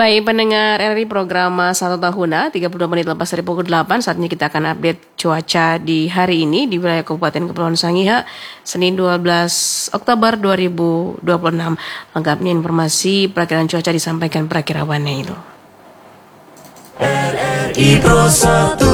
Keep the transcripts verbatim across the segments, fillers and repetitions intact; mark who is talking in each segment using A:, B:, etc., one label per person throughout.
A: Baik pendengar R R I program Satu Tahuna, tiga puluh dua menit lepas dari pukul delapan. Saatnya kita akan update cuaca di hari ini di wilayah Kabupaten Kepulauan Sangihe, Senin dua belas Oktober dua ribu dua puluh enam. Lengkapnya informasi perakiraan cuaca disampaikan perakirawannya itu.
B: R R I Pro satu.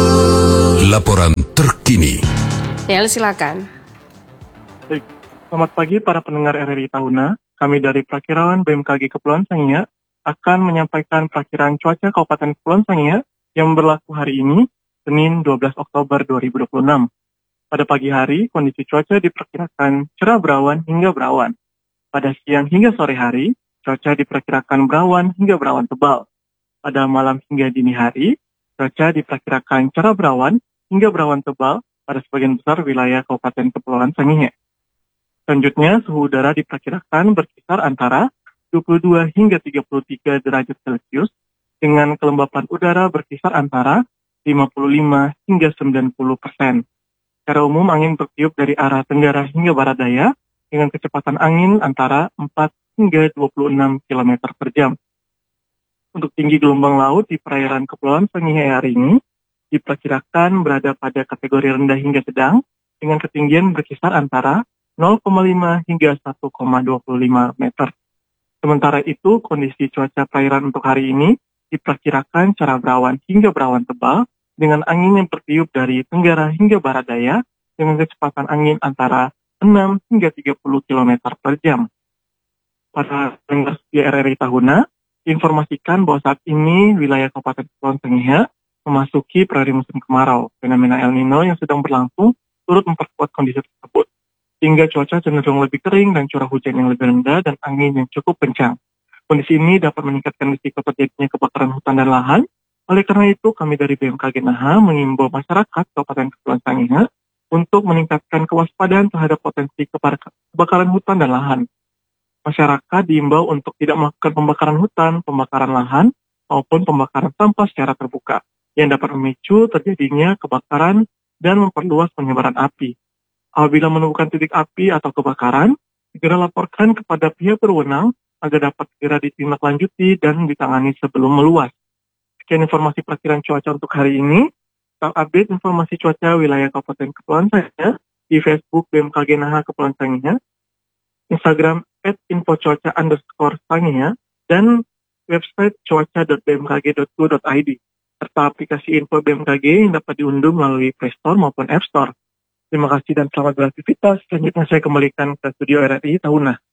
B: Laporan terkini.
A: Ya, silakan.
C: Baik, selamat pagi para pendengar R R I Tahuna. Kami dari Perakirawan B M K G Kepulauan Sangihe akan menyampaikan perakiraan cuaca Kabupaten Kepulauan Sangihe yang berlaku hari ini, Senin dua belas Oktober dua ribu dua puluh enam. Pada pagi hari, kondisi cuaca diperkirakan cerah berawan hingga berawan. Pada siang hingga sore hari, cuaca diperkirakan berawan hingga berawan tebal. Pada malam hingga dini hari, cuaca diperkirakan cerah berawan hingga berawan tebal pada sebagian besar wilayah Kabupaten Kepulauan Sangihe. Selanjutnya, suhu udara diperkirakan berkisar antara dua puluh dua hingga tiga puluh tiga derajat Celcius dengan kelembapan udara berkisar antara lima puluh lima hingga sembilan puluh persen. Secara umum, angin bertiup dari arah tenggara hingga barat daya dengan kecepatan angin antara empat hingga dua puluh enam kilometer per jam. Untuk tinggi gelombang laut di perairan Kepulauan Sangihe hari ini diperkirakan berada pada kategori rendah hingga sedang dengan ketinggian berkisar antara nol koma lima hingga satu koma dua lima meter. Sementara itu, kondisi cuaca perairan untuk hari ini diperkirakan cerah berawan hingga berawan tebal dengan angin yang bertiup dari tenggara hingga barat daya dengan kecepatan angin antara enam hingga tiga puluh kilometer per jam. Para pendengar di R R I Tahuna, informasikan bahwa saat ini wilayah Kabupaten Kepulauan Sangihe memasuki periode musim kemarau. Fenomena El Nino yang sedang berlangsung turut memperkuat kondisi tersebut, hingga cuaca cenderung lebih kering dan curah hujan yang lebih rendah dan angin yang cukup kencang. Kondisi ini dapat meningkatkan risiko terjadinya kebakaran hutan dan lahan. Oleh karena itu, kami dari B M K G Naha mengimbau masyarakat Kabupaten Kepulauan Sangihe untuk meningkatkan kewaspadaan terhadap potensi kebakaran hutan dan lahan. Masyarakat diimbau untuk tidak melakukan pembakaran hutan, pembakaran lahan, maupun pembakaran sampah secara terbuka yang dapat memicu terjadinya kebakaran dan memperluas penyebaran api. Apabila menemukan titik api atau kebakaran, segera laporkan kepada pihak berwenang agar dapat segera ditindaklanjuti dan ditangani sebelum meluas. Sekian informasi perakiraan cuaca untuk hari ini. Tetap update informasi cuaca wilayah Kabupaten Kepulauan Sangihe di Facebook B M K G Naha Kepulauan Sangihe, Instagram at infocuaca underscore Sangihe, dan website cuaca dot b m k g dot go dot i d, serta aplikasi info B M K G yang dapat diunduh melalui Play Store maupun App Store. Terima kasih dan selamat beraktivitas. Selanjutnya saya kembalikan ke studio R R I Tahuna.